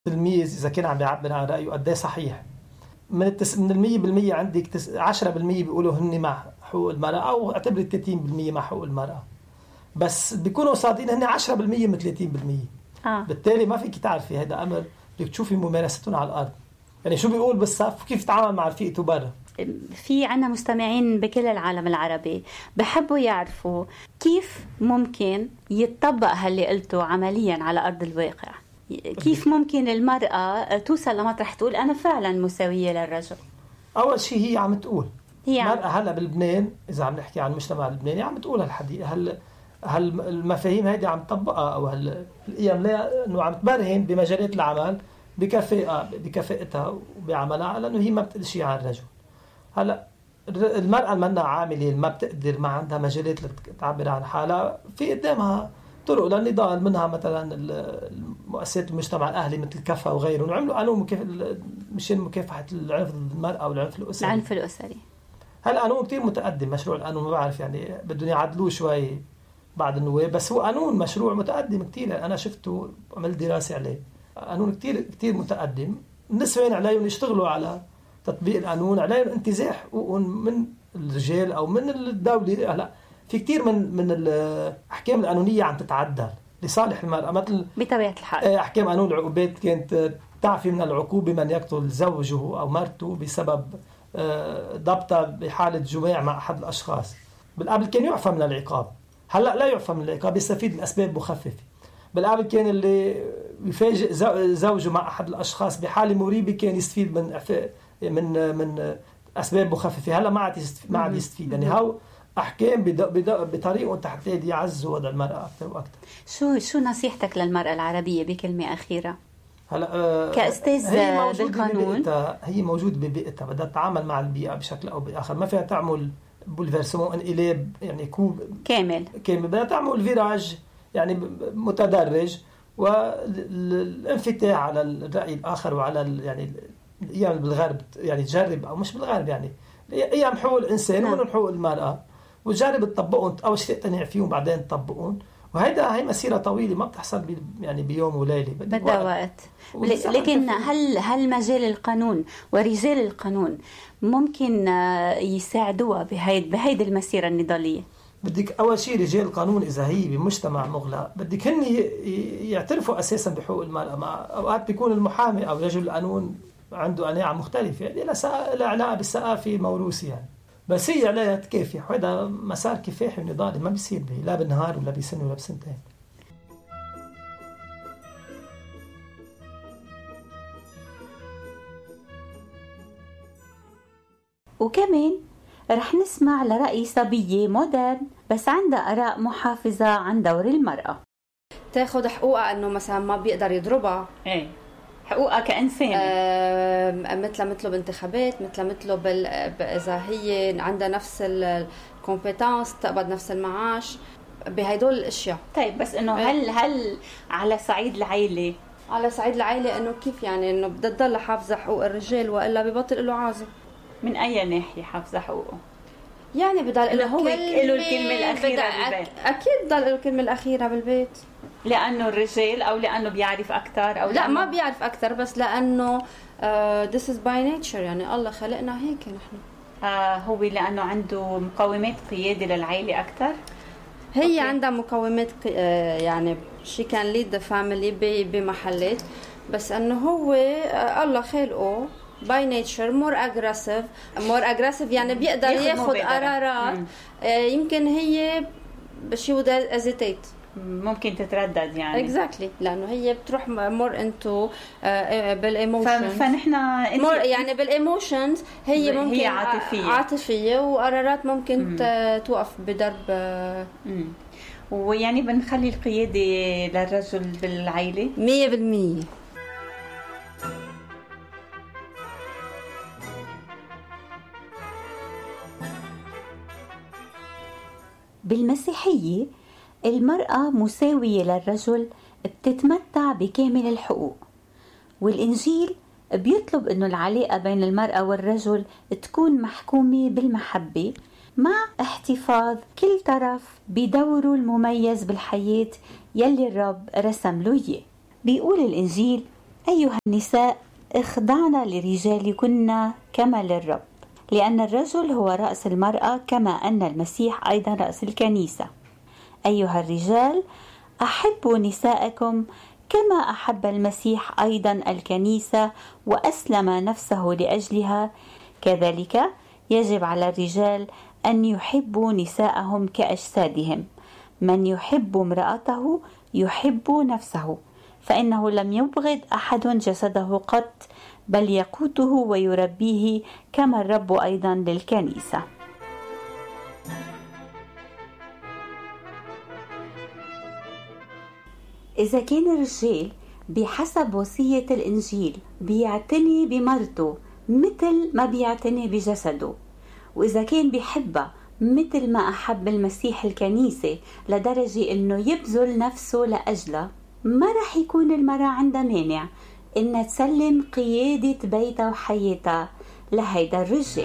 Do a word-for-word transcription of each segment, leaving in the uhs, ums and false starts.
تلميذ إذا كان عم بيعبر عن رأيه قد ايه صحيح. من التس... من المية بالمية عندك تس... عشرة بالمية بيقولوا هني مع حقوق المرأة، أو اعتبر ثلاثين بالمية مع حقوق المرأة، بس بيكونوا صادقين هني عشرة بالمية من ثلاثين بالمية. آه. بالتالي ما فيك تعرفي هذا أمر، بدك تشوفي ممارستهم على الأرض، يعني شو بيقول بالصف وكيف يتعامل مع رفيقته برا. في عنا مستمعين بكل العالم العربي بحبوا يعرفوا كيف ممكن يتطبق هاللي قلته عمليا على أرض الواقع. كيف ممكن المرأة توصل لمطرح تقول أنا فعلا مساوية للرجل؟ أول شيء هي عم تقول، هي المرأة هلا بلبنان إذا عم نحكي عن المجتمع اللبناني عم تقول هالحديث، هل هل المفاهيم هذه عم تطبقها، أو هل القيم لا إنه عم تبرهن بمجالات العمل بكفاءة بكفاءتها وبعملها، لأنه هي ما بتقل شيء عن الرجل. هلا المرأة المنا عاملة ما بتقدر، ما عندها مجالات لتعبر عن حالها، في قدامها طرق للنضال، منها مثلا المؤسسات المجتمع الأهلي مثل كفا وغيرهم، وعملوا قانون مكاف... مشان مكافحة العنف ضد المرأة والعنف الأسري. العنف الأسري هلا قانون كتير متقدم، مشروع القانون ما بعرف يعني بدهم يعدلوه شوي بعد النواب، بس هو قانون مشروع متقدم كتير، أنا شفته عملت دراسة عليه، قانون كتير كتير متقدم. النسوان عليهم يشتغلوا على تطبيق القانون، عليهم انتزاع حقوقهم من الرجال أو من الدولة. هلا في كتير من من الأحكام القانونية عم تتعدل لصالح المرأة، مثل بطبيعة الحال أحكام قانون العقوبات كانت تعفي من العقوبة من يقتل زوجه أو مرته بسبب ضبطه بحالة جماع مع أحد الأشخاص. بالقبل كان يعفى من العقاب، هلأ لا يعفى من العقاب، يستفيد من أسباب مخففة. بالقبل كان اللي يفاجئ زوجه مع أحد الأشخاص بحالة مريبة كان يستفيد من من من أسباب مخففة، هلأ ما عاد ما عاد يستفيد. يعني هاو أحكام بطريقة تحت يعزوا وضع المرأة أكثر وأكثر. شو شو نصيحتك للمرأة العربية بكلمة أخيرة؟ هلا آه كأستاذ هي بالقانون، هي موجود ببيئتها، بدها تتعامل مع البيئة بشكل أو بآخر، ما فيها تعمل بولفيرسمون انقلاب يعني كوب كامل كامل، بدها تعمل فيراج يعني متدرج، والانفتاح على الرأي الآخر وعلى يعني الأيام بالغرب، يعني تجرب أو مش بالغرب يعني أيام حقوق الإنسان ومن حقوق المرأة، وتجرب تطبقهم أول شيء تقتنع فيهم بعدين تطبقهم. وهيدا هي مسيرة طويلة ما بتحصل يعني بيوم وليلة، بدها وقت. لكن هل هل مجال القانون ورجال القانون ممكن يساعدوها بهيد بهيدي المسيرة النضالية؟ بدك أول شيء رجال القانون إذا هي بمجتمع مغلق بدك هن يعترفوا أساسا بحقوق المرأة. مع أوقات بيكون المحامي أو رجل القانون عنده أنواع مختلفة، يعني لا علاقة بالثقافة الموروثة يعني، بس هي عليها تكافح، وهذا مسار كفاحي ونضالي ما بيصير لا بالنهار ولا بسنة ولا بسنتين. وكمان رح نسمع لرأي صبية مودرن بس عندها آراء محافظة عن دور المرأة. تاخد حقوقها انه مثلا ما بيقدر يضربها، ايه حقوقها كإنسان، آه مثل مثله بانتخابات، مثل مثله بال... إذا هي عندها نفس الكومبيتانس تقبض نفس المعاش بهيدول الاشياء. طيب بس انه هل هل على صعيد العائله على صعيد العائله انه كيف يعني انه بدها تضل حافظه حقوق الرجال والا ببطل له عازم؟ من اي ناحيه حافظه حقوقه؟ يعني بضل له هو له الكلمه الاخيره بالبيت. اكيد بضل له الكلمه الاخيره بالبيت، لانه الرجال او لانه بيعرف اكثر، او لا ما بيعرف اكثر، بس لانه uh, this is by nature، يعني الله خلقنا هيك نحن. آه هو لانه عنده مقومات قياده للعائله اكثر. هي أوكي. عندها مقومات يعني she can lead the family بمحلات، بس انه هو الله خلقه by nature more aggressive more aggressive يعني بيقدر ياخذ قرارات يمكن هي she would hesitate، ممكن تتردد يعني exactly، لانه هي بتروح more into uh, بالايموشنز، فنحن يعني بالايموشنز هي ممكن هي عاطفيه عاطفيه وقرارات ممكن مم. توقف بضرب. مم. ويعني بنخلي القياده للرجل بالعائله مية بالمية. بالمسيحيه المرأة مساوية للرجل، بتتمتع بكامل الحقوق، والإنجيل بيطلب إنه العلاقة بين المرأة والرجل تكون محكومة بالمحبة مع احتفاظ كل طرف بدوره المميز بالحياة يلي الرب رسم له إياه. بيقول الإنجيل أيها النساء اخضعن لرجالكن كما للرب، لأن الرجل هو رأس المرأة كما أن المسيح أيضا رأس الكنيسة. أيها الرجال أحبوا نساءكم كما أحب المسيح أيضا الكنيسة وأسلم نفسه لأجلها، كذلك يجب على الرجال أن يحبوا نساءهم كأجسادهم. من يحب امرأته يحب نفسه، فإنه لم يبغض أحد جسده قط، بل يقوته ويربيه كما الرب أيضا للكنيسة. إذا كان الرجال بحسب وصية الإنجيل بيعتني بمرته مثل ما بيعتني بجسده، وإذا كان بيحبها مثل ما أحب المسيح الكنيسة لدرجة إنه يبذل نفسه لأجلها، ما رح يكون المرأة عندها مانع إنها تسلم قيادة بيتها وحياتها لهيدا الرجال.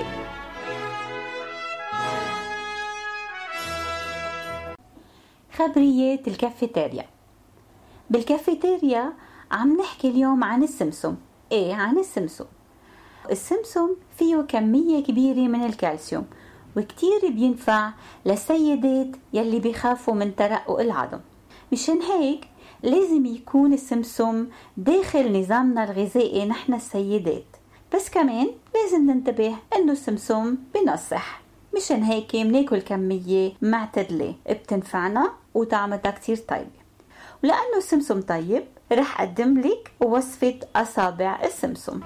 خبريات الكافيتيريا. بالكافيتيريا عم نحكي اليوم عن السمسم. ايه عن السمسم. السمسم فيه كمية كبيرة من الكالسيوم، وكتير بينفع للسيدات يلي بيخافوا من ترقق العظم. مشان هيك لازم يكون السمسم داخل نظامنا الغذائي نحن السيدات، بس كمان لازم ننتبه انه السمسم بنصح. مشان هيك مناكل كمية معتدلة بتنفعنا وطعمتها كتير طيبة. ولأنه السمسم طيب رح أقدم لك وصفة أصابع السمسم.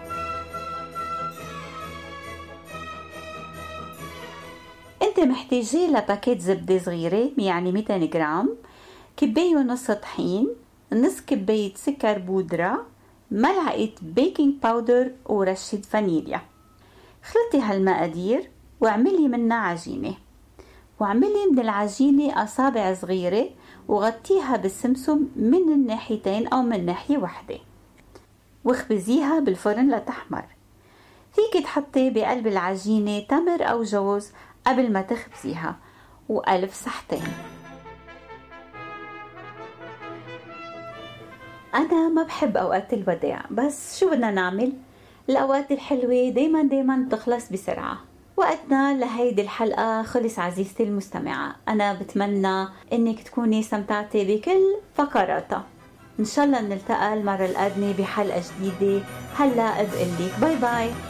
انت محتاجة لباكيت زبدة صغيرة يعني مئتين جرام، كباية ونص طحين، نص كباية سكر بودرة، ملعقة بيكنج باودر ورشة فانيليا. خلطي هالمقادير واعملي منها عجينة، واعملي من العجينة أصابع صغيرة وغطيها بالسمسم من الناحيتين أو من ناحية واحدة، واخبزيها بالفرن لتحمر. فيك تحطي بقلب العجينة تمر أو جوز قبل ما تخبزيها، وألف صحتين. أنا ما بحب أوقات الوداع، بس شو بدنا نعمل؟ الأوقات الحلوة دايما دايما تخلص بسرعة. وقتنا لهيدي الحلقة خلص عزيزتي المستمعة. أنا بتمنى إنك تكوني استمتعتي بكل فقراتها. إن شاء الله نلتقى المرة القادمة بحلقة جديدة. هلأ بقلك باي باي.